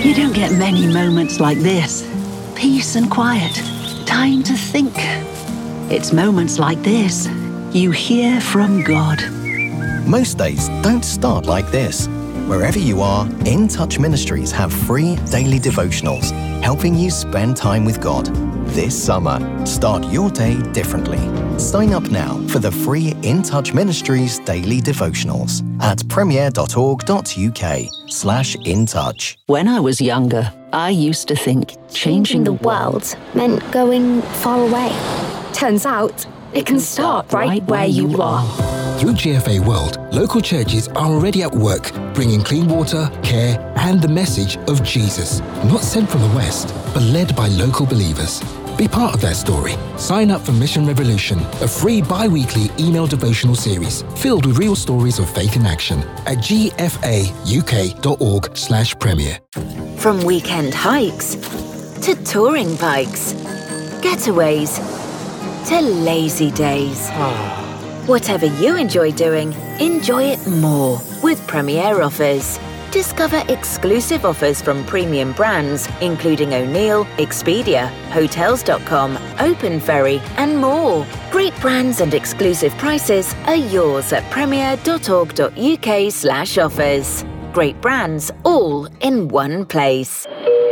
You don't get many moments like this. Peace and quiet. Time to think. It's moments like this you hear from God. Most days don't start like this. Wherever you are, In Touch Ministries have free daily devotionals, helping you spend time with God. This summer, start your day differently. Sign up now for the free In Touch Ministries daily devotionals at premier.org.uk/intouch. When I was younger, I used to think changing the world meant going far away. Turns out, it can start right where you are. Through GFA World, local churches are already at work, bringing clean water, care, and the message of Jesus. Not sent from the West, but led by local believers. Be part of that story. Sign up for Mission Revolution, a free bi-weekly email devotional series filled with real stories of faith in action at gfauk.org/premier. From weekend hikes to touring bikes, getaways to lazy days. Whatever you enjoy doing, enjoy it more with Premier Offers. Discover exclusive offers from premium brands, including O'Neill, Expedia, Hotels.com, Open Ferry, and more. Great brands and exclusive prices are yours at premier.org.uk/offers. Great brands, all in one place.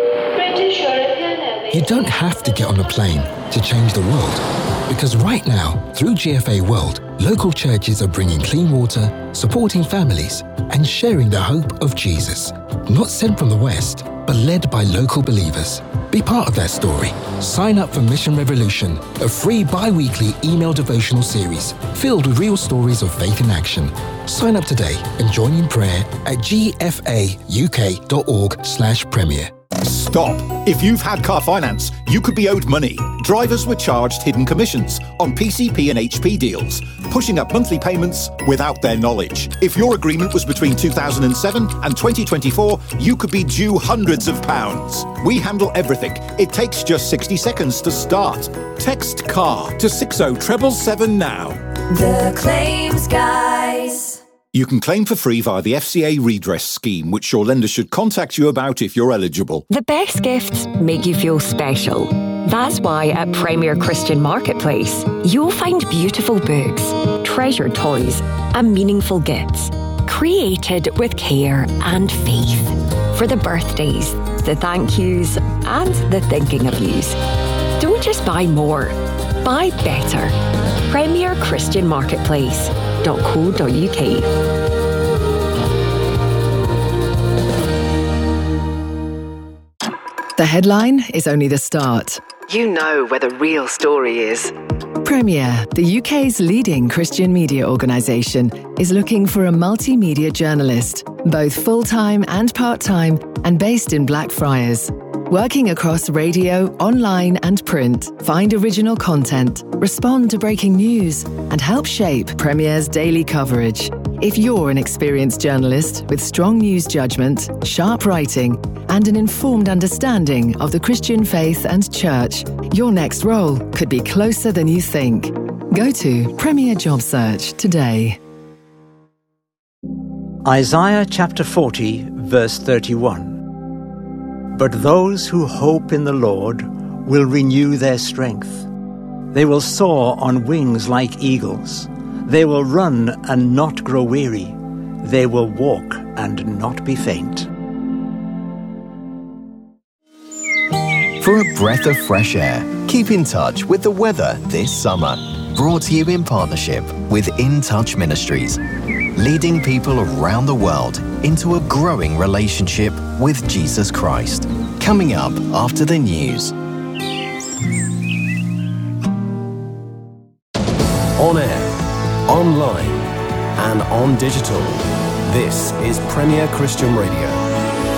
You don't have to get on a plane to change the world. Because right now, through GFA World, local churches are bringing clean water, supporting families, and sharing the hope of Jesus. Not sent from the West, but led by local believers. Be part of that story. Sign up for Mission Revolution, a free bi-weekly email devotional series filled with real stories of faith in action. Sign up today and join in prayer at gfauk.org/premier. Stop! If you've had car finance, you could be owed money. Drivers were charged hidden commissions on PCP and HP deals, pushing up monthly payments without their knowledge. If your agreement was between 2007 and 2024, you could be due hundreds of pounds. We handle everything. It takes just 60 seconds to start. Text CAR to 60777 now. The Claims Guys. You can claim for free via the FCA redress scheme, which your lender should contact you about if you're eligible. The best gifts make you feel special. That's why at Premier Christian Marketplace, you'll find beautiful books, treasured toys, and meaningful gifts, created with care and faith. For the birthdays, the thank yous, and the thinking of yous. Don't just buy more, buy better. Premier Christian Marketplace.co.uk. The headline is only the start. You know where the real story is. Premier, the UK's leading Christian media organisation, is looking for a multimedia journalist, both full-time and part-time, and based in Blackfriars. Working across radio, online and print, find original content, respond to breaking news, and help shape Premier's daily coverage. If you're an experienced journalist with strong news judgment, sharp writing, and an informed understanding of the Christian faith and church, your next role could be closer than you think. Go to Premier Job Search today. Isaiah chapter 40, verse 31. But those who hope in the Lord will renew their strength. They will soar on wings like eagles. They will run and not grow weary. They will walk and not be faint. For a breath of fresh air, keep in touch with the weather this summer. Brought to you in partnership with In Touch Ministries, leading people around the world into a growing relationship with Jesus Christ. Coming up after the news. On air, online, and on digital. This is Premier Christian Radio.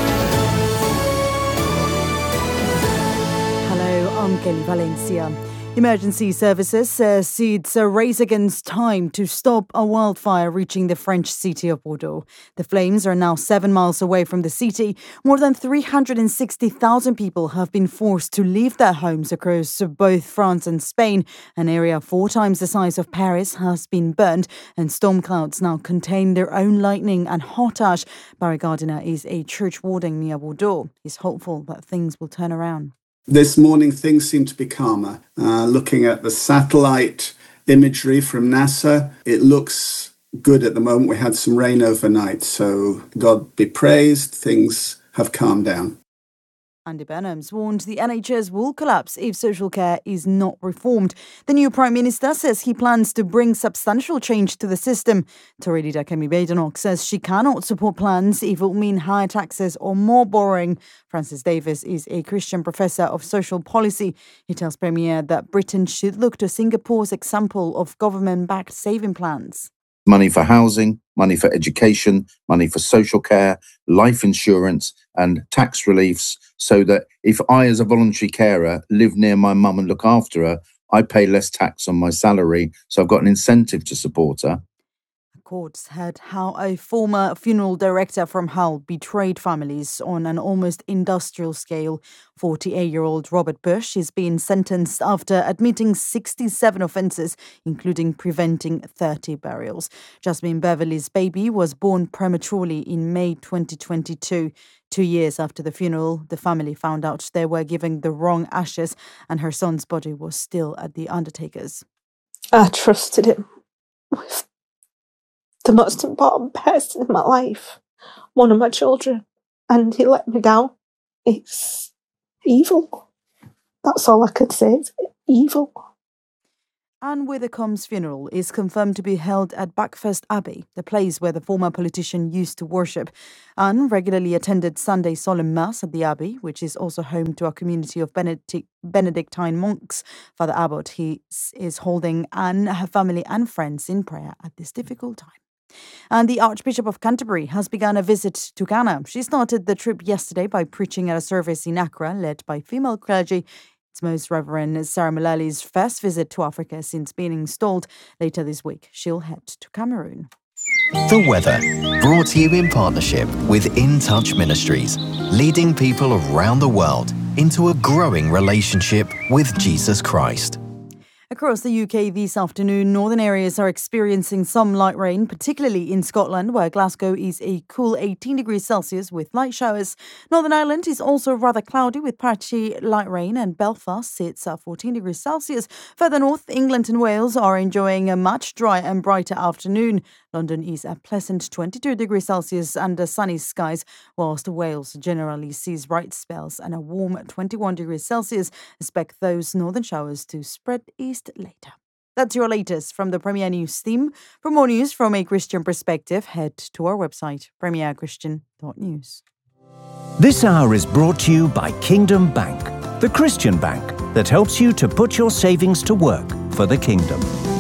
Hello, I'm Kelly Valencia. Emergency services says it's a race against time to stop a wildfire reaching the French city of Bordeaux. The flames are now 7 miles away from the city. More than 360,000 people have been forced to leave their homes across both France and Spain. An area 4 times the size of Paris has been burned, and storm clouds now contain their own lightning and hot ash. Barry Gardiner is a church warden near Bordeaux. He's hopeful that things will turn around. This morning, things seem to be calmer. Looking at the satellite imagery from NASA, it looks good at the moment. We had some rain overnight, so God be praised, things have calmed down. Andy Burnham's warned the NHS will collapse if social care is not reformed. The new Prime Minister says he plans to bring substantial change to the system. Tory leader Kemi Badenoch says she cannot support plans if it will mean higher taxes or more borrowing. Francis Davis is a Christian professor of social policy. He tells Premier that Britain should look to Singapore's example of government-backed saving plans. Money for housing, money for education, money for social care, life insurance and tax reliefs, so that if I, as a voluntary carer, live near my mum and look after her, I pay less tax on my salary, so I've got an incentive to support her. Courts heard how a former funeral director from Hull betrayed families on an almost industrial scale. 48-year-old Robert Bush is being sentenced after admitting 67 offences, including preventing 30 burials. Jasmine Beverley's baby was born prematurely in May 2022. 2 years after the funeral, the family found out they were giving the wrong ashes and her son's body was still at the undertaker's. I trusted him with the most important person in my life, one of my children, and he let me down. It's evil. That's all I could say. It's evil. Anne Widdecombe's funeral is confirmed to be held at Buckfast Abbey, the place where the former politician used to worship. Anne regularly attended Sunday solemn mass at the Abbey, which is also home to a community of Benedictine monks. Father Abbott is holding Anne, her family and friends in prayer at this difficult time. And the Archbishop of Canterbury has begun a visit to Ghana. She started the trip yesterday by preaching at a service in Accra led by female clergy. It's Most Reverend Sarah Mullali's first visit to Africa since being installed. Later this week, she'll head to Cameroon. The weather, brought to you in partnership with In Touch Ministries, leading people around the world into a growing relationship with Jesus Christ. Across the UK this afternoon, northern areas are experiencing some light rain, particularly in Scotland, where Glasgow is a cool 18 degrees Celsius with light showers. Northern Ireland is also rather cloudy with patchy light rain, and Belfast sits at 14 degrees Celsius. Further north, England and Wales are enjoying a much drier and brighter afternoon. London is a pleasant 22 degrees Celsius under sunny skies, whilst Wales generally sees bright spells and a warm 21 degrees Celsius. Expect those northern showers to spread east later. That's your latest from the Premier News team. For more news from a Christian perspective, head to our website, premierchristian.news. This hour is brought to you by Kingdom Bank, the Christian bank that helps you to put your savings to work for the kingdom.